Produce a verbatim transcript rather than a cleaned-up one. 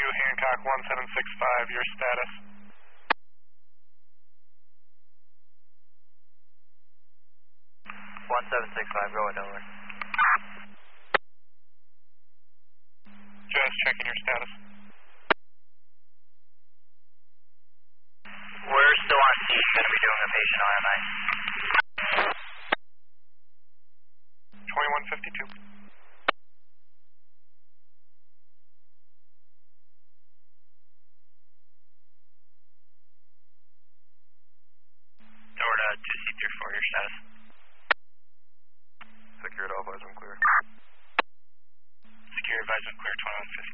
Hancock one seven six five, your status. one seven six five, go ahead, over. Just checking your status. We're still on scene, going to be doing a patient R M I. twenty-one fifty-two. Door to two C three four, your status. Secure, all advise I'm clear. Secure, advise I'm clear, twenty-one fifty.